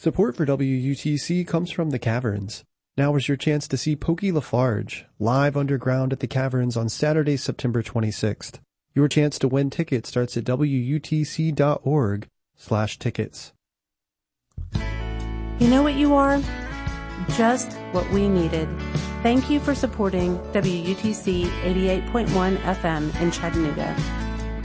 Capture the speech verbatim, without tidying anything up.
Support for W U T C comes from the Caverns. Now is your chance to see Pokey Lafarge live underground at the Caverns on Saturday, September twenty-sixth. Your chance to win tickets starts at W U T C dot org slash tickets. You know what you are? Just what we needed. Thank you for supporting W U T C eighty-eight point one F M in Chattanooga.